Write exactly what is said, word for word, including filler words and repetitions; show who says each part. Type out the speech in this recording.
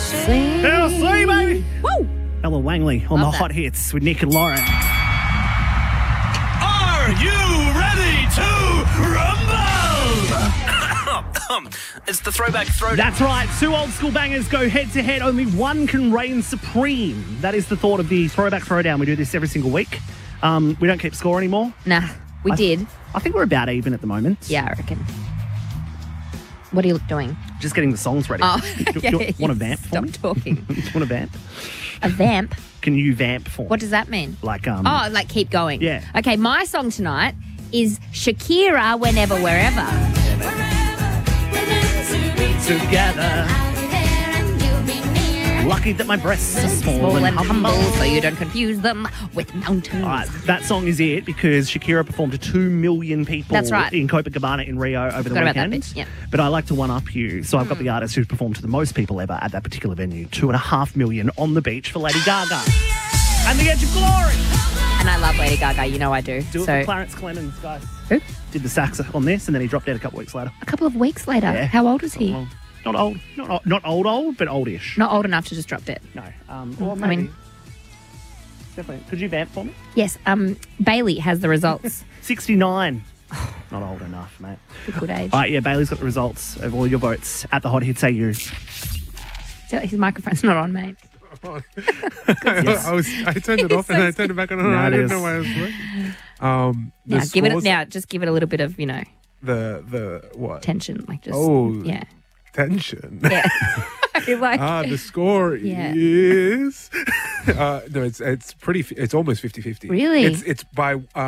Speaker 1: See?
Speaker 2: L C, baby.
Speaker 1: Woo!
Speaker 2: Ella Wangley on
Speaker 1: Love
Speaker 2: the
Speaker 1: that.
Speaker 2: hot hits with Nick and Lauren.
Speaker 3: Are you ready to rumble? It's the throwback throwdown.
Speaker 2: That's right. Two old school bangers go head to head. Only one can reign supreme. That is the thought of the throwback throwdown. We do this every single week. Um, we don't keep score anymore.
Speaker 1: Nah, we
Speaker 2: I-
Speaker 1: did.
Speaker 2: I think we're about even at the moment.
Speaker 1: Yeah, I reckon. What are you doing?
Speaker 2: Just getting the songs ready.
Speaker 1: Oh,
Speaker 2: Do you,
Speaker 1: okay.
Speaker 2: want to vamp for
Speaker 1: Stop
Speaker 2: me?
Speaker 1: talking.
Speaker 2: Do you want to vamp?
Speaker 1: A vamp?
Speaker 2: Can you vamp for me?
Speaker 1: What does that mean?
Speaker 2: Like, um...
Speaker 1: Oh, like keep going.
Speaker 2: Yeah.
Speaker 1: Okay, my song tonight is Shakira, Whenever, Wherever.
Speaker 2: together. Lucky that my breasts are small,
Speaker 1: Small
Speaker 2: and,
Speaker 1: and
Speaker 2: humble.
Speaker 1: humble, so you don't confuse them with mountains.
Speaker 2: All right, that song is it because Shakira performed to two million people
Speaker 1: That's right.
Speaker 2: in Copacabana in Rio over the
Speaker 1: Forgot about that
Speaker 2: weekend.
Speaker 1: bit, yeah.
Speaker 2: But I like to one-up you. So I've got the artist who's performed to the most people ever at that particular venue. Two and a half million on the beach for Lady Gaga. And The Edge of Glory.
Speaker 1: And I love Lady Gaga, you know I do.
Speaker 2: Do it
Speaker 1: so
Speaker 2: for Clarence Clemens, guys.
Speaker 1: Who?
Speaker 2: Did the sax on this and then he dropped out a couple weeks later.
Speaker 1: A couple of weeks later.
Speaker 2: Yeah.
Speaker 1: How old was he?
Speaker 2: Well, not old. Not, o- not old, old, but oldish.
Speaker 1: Not old enough to just drop it.
Speaker 2: No. Um, or
Speaker 1: I
Speaker 2: maybe.
Speaker 1: mean-
Speaker 2: Definitely. Could you vamp for me?
Speaker 1: Yes, um, Bailey has the results.
Speaker 2: sixty-nine. Not old enough, mate.
Speaker 1: A good age.
Speaker 2: All right, yeah, Bailey's got the results of all your votes at the Hot Hits A U.
Speaker 1: So his microphone's not on, mate.
Speaker 2: Yes.
Speaker 4: I was I turned it off and I turned it back on.
Speaker 2: No,
Speaker 4: I
Speaker 2: it
Speaker 4: didn't
Speaker 2: is.
Speaker 4: know why I was working. Um, the
Speaker 1: Now give it
Speaker 4: scores-
Speaker 1: now. Just give it a little bit of you know
Speaker 4: the the what
Speaker 1: tension, like just
Speaker 4: Oh.
Speaker 1: yeah,
Speaker 4: tension.
Speaker 1: yeah. You're like
Speaker 4: Ah, the score
Speaker 1: Yeah.
Speaker 4: is uh, no, it's it's pretty. It's almost fifty-fifty.
Speaker 1: Really?
Speaker 4: It's it's by. Uh,